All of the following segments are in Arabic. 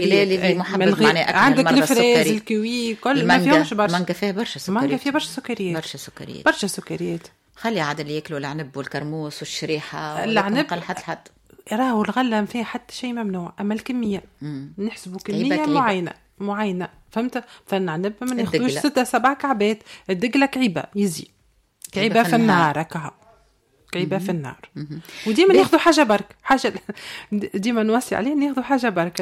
الغلال اللي محبب معناها أكثر عندك المرضى الفريز الكيوي كل ما فيهمش برشا. المانجا فيها برشا سكريات. المانجا فيها برشا سكريات. خلي عادل ياكلوا العنب والكرموس والشريحة. العنب قال حد راهو الغلة فيها حتى شيء ممنوع، أما الكمية نحسبوا كمية معينة فهمت. فالعنب ما ناخذوش 6-7 كعبات. الدقلة كعيبة يزي كعيبة في النهار هكا كعيبة في النهار. وديما ناخذوا حاجة برك حاجة ديما نوصي عليه ناخذوا حاجة برك.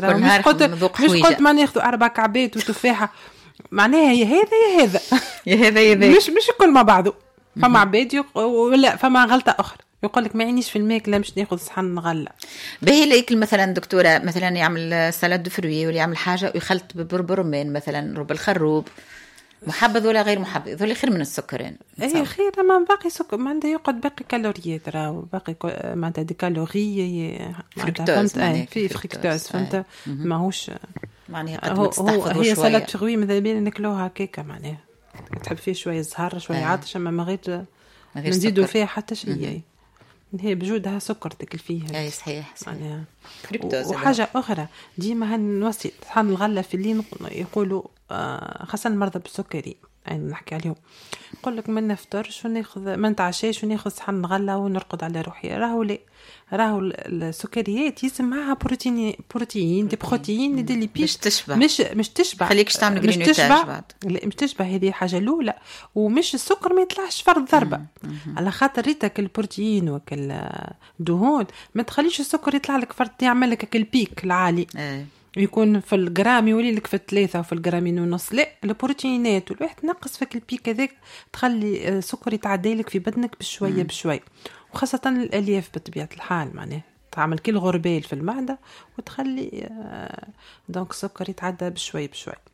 مش قلت ما ناخذوا 4 كعبات وتفاحة معناها يا هذا يا هذا مش كل ما بعضه. فما عباد ولا فما غلطة أخرى يقولك ما يعنيش في الماكلة مش ناخذ صحن غلة. باهي ليكل مثلا دكتورة مثلا يعمل سلاد دو فروي ولا يعمل حاجة ويخلط ببربرمان مثلا رب الخروب محبذ ولا غير محبذ ذول خير من السكرين. اي خير ما باقي سكر ما عنده يقعد باقي كالوريات راهو باقي ما عنده دي كالوري فركتوز في فركتوز فهمت ماهوش معناها قد تستحفظ هي سلاد فروي ماذا بينا ناكلوها هكاكا معناها تحب فيه شويه زهر شويه عطش اما ما غير نزيدوا فيها حتى شيء. هي بجودها سكر تاكل فيها. اي صحيح يعني وحاجه اخرى ديما هنوصي صحن الغله في الليل يقولوا خاصه المرضى بالسكري يعني نحكي عليهم يقول لك ما نفطرش وناخذ ما نتعشاش وناخذ صحن غله ونرقد على روحي. راهو السكريات يلزم معها بروتين دي بروتين دي ليبيد مش تشبع. خليكش تعمل جرينوتاج بعد. لا مش تشبع هذه حاجه الاولى. ومش السكر ما يطلعش فرد ضربه على خاطر ريتك البروتين وكل دهون ما تخليش السكر يطلع لك فرد يعمل لك البيك العالي يكون في الجرام يولي لك في 3 وفي الجرامين ونص. لا البروتينات والواحد تنقص فيك البيك هذاك تخلي السكر يتعدى لك في بدنك بشويه وخاصة الألياف بطبيعة الحال معناه تعمل كل غربال في المعدة وتخلي دونك السكر يتعدى بشوي.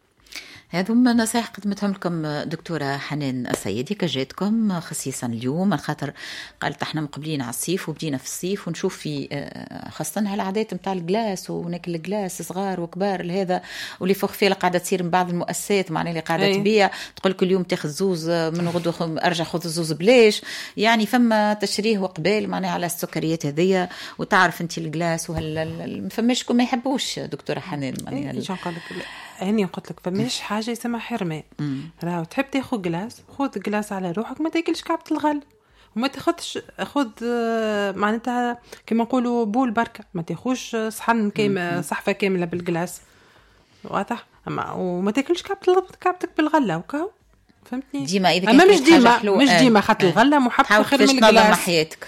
هذوم نصائح قدمتهم لكم دكتورة حنان السيدي كجاتكم خصيصا اليوم خاطر قالت احنا مقبلين على الصيف وبدينا في الصيف ونشوف في خاصة هالعادات متاع الجلاس وناكل الجلاس صغار وكبار هذا واللي فوق فيه قاعدة تصير من بعض المؤسسات معناه اللي قاعدة تبيع تقول كل يوم تاخذ زوز من غدوة ارجع خذ الزوز بلاش يعني فما تشريه وقبال معناه على السكريات هذية وتعرف انت الجلاس ما فماش كل ما يحبوش دكتورة حنان معناه هني قلت لك فماش حاجه يسمى حرمان. راهو تحب تاخذ جلاس خذ جلاس على روحك ما تاكلش كعبة الغل وما تاخذش خذ معناتها كما نقولوا بول بركه ما تاخذش صحن كامل صحفه كامله بالجلاس واضح وما تاكلش كعبتك بالغله وكاو فهمتني. ديما اذا اما مش ديما خاطر الغله محبه خير من الجلاس.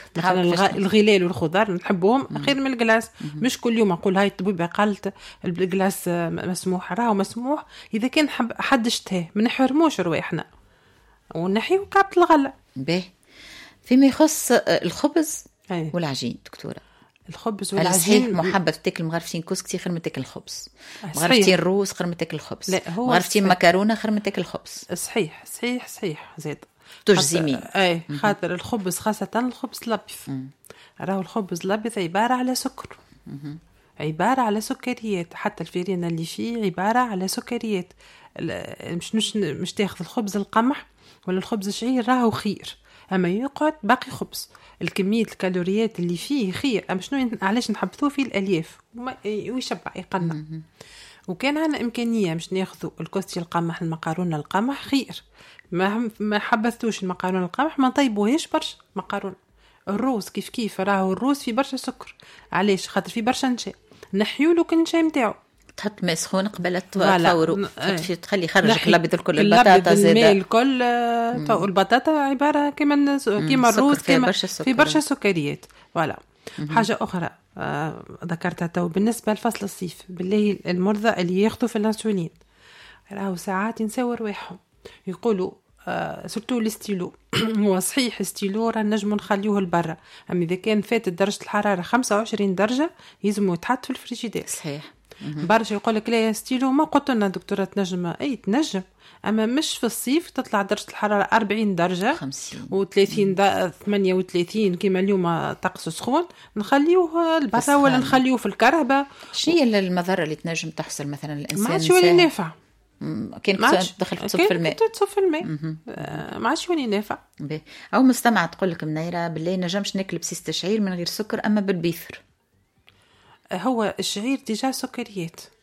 الغلال والخضار نحبهم خير من الجلاس. مش كل يوم اقول هاي الطبيبه قالت الجلاس مسموح راهو مسموح اذا كان حد اشتهى ما نحرموش رواحنا ونحيو كعبة الغله. باهي فيما يخص الخبز والعجين دكتوره الخبز والعجين محبة تاكل مغرفتين كسكتي خير من تاكل الخبز مغرفتين روز خير من تاكل الخبز مغرفتين مكرونة خير من تاكل الخبز. صحيح زيد تجزمي خاطر الخبز خاصة الخبز الأبيض راهو الخبز الأبيض عبارة على سكر عبارة على سكريات حتى الفرينة اللي فيه عبارة على سكريات. مش تاخذ الخبز القمح ولا الخبز الشعير راهو خير أما يقعد باقي خبز الكمية الكالوريات اللي فيه خير. أما شنو علاش نحبثوه فيه الألياف ويشبع يقنع. وكان عنا إمكانية مش ناخذوا الكوستي القمح المقارونة القمح خير ما حبثتوش المقارونة القمح ما طيبوهاش برشا مقارونة. الروز كيف راهو الروز فيه برشا سكر علاش خاطر فيه برشا نشاء نحيولو كل نشاء متاعو تحط ماء سخون قبل تفورو تخلي خرجك الابيض الكل البطاطا زاده الكل البطاطا عباره كيما الروز كيما في برشا سكريات فوالا. حاجه اخرى ذكرتها تو بالنسبه لفصل الصيف بالله المرضى اللي ياخذوا في الانسولين راهو ساعات ينساو رواحهم يقولوا سورتو الاستيلو هو صحيح استيلو راه نجمو نخليوه لبرا اما اذا كان فاتت درجه الحراره 25 درجه يلزم يتحط في الفريجيدير. صحيح برشا يقول لك لا ستيلو ما قلت لنا دكتوره تنجم تنجم اما مش في الصيف تطلع درجه الحراره 40 درجه 50 و30 38 كيما اليوم طقس سخون نخليوه البرا ولا نخليوه في الكرهبه. شنو هي المضره اللي تنجم تحصل مثلا الانسان ما عادش يولي نافع كان تدخل في صف الماء ما عادش يولي نافع. او مستمع تقول لك منيره بالله نجمش ناكل بسيس الشعير من غير سكر اما بالبيثر. هو الشعير ديجا سكريات